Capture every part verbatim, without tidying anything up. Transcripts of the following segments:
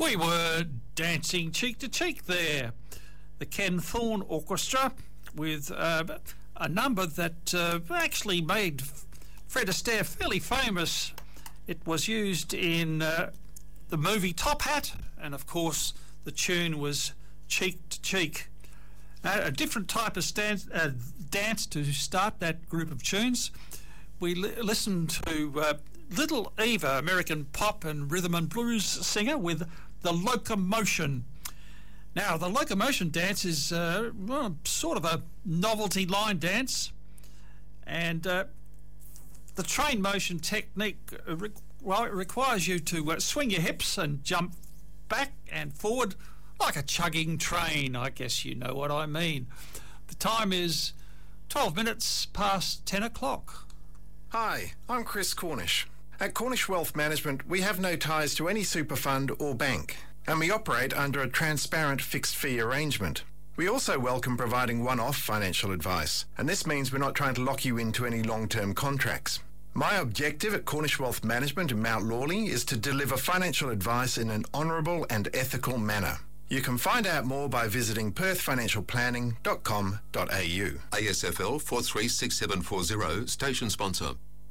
We were dancing cheek to cheek there. The Ken Thorne Orchestra with uh, a number that uh, actually made Fred Astaire fairly famous. It was used in uh, the movie Top Hat, and of course the tune was Cheek to Cheek. Uh, a different type of stand, uh, dance to start that group of tunes. We li- listened to uh, Little Eva, American pop and rhythm and blues singer, with The Locomotion. Now, the Locomotion dance is uh, well, sort of a novelty line dance, and uh, the train motion technique uh, re- well, it requires you to uh, swing your hips and jump back and forward like a chugging train. I guess you know what I mean. The time is twelve minutes past ten o'clock. Hi, I'm Chris Cornish. At Cornish Wealth Management, we have no ties to any super fund or bank, and we operate under a transparent fixed fee arrangement. We also welcome providing one-off financial advice, and this means we're not trying to lock you into any long-term contracts. My objective at Cornish Wealth Management in Mount Lawley is to deliver financial advice in an honourable and ethical manner. You can find out more by visiting perth financial planning dot com dot a u. A S F L four three six seven four zero, station sponsor.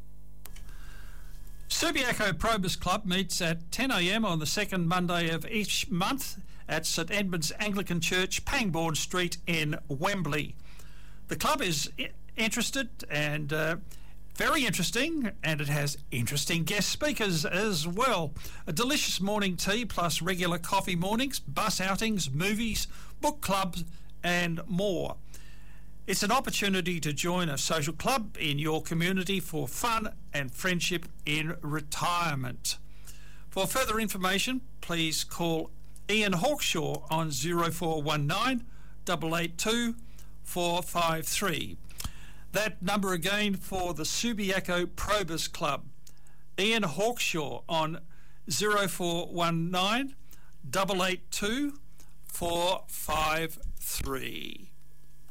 Subiaco Probus Club meets at ten a.m. on the second Monday of each month at St Edmund's Anglican Church, Pangbourne Street in Wembley. The club is I- interested and uh, very interesting, and it has interesting guest speakers as well. A delicious morning tea plus regular coffee mornings, bus outings, movies, book clubs and more. It's an opportunity to join a social club in your community for fun and friendship in retirement. For further information, please call Ian Hawkshaw on zero four one nine, eight eight two, four five three. That number again for the Subiaco Probus Club. Ian Hawkshaw on zero four one nine, eight eight two, four five three.